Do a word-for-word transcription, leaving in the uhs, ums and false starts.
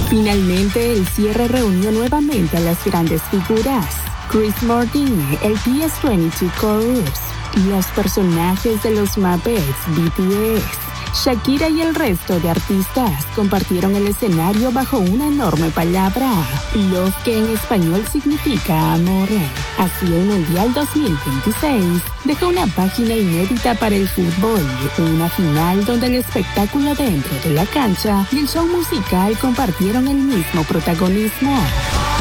Finalmente, el cierre reunió nuevamente a las grandes figuras. Chris Martin, el P S veintidós Chorus, y los personajes de los Muppets, B T S. Shakira y el resto de artistas compartieron el escenario bajo una enorme palabra, Love, que en español significa amor. Así, el Mundial dos mil veintiséis dejó una página inédita para el fútbol, una final donde el espectáculo dentro de la cancha y el show musical compartieron el mismo protagonismo.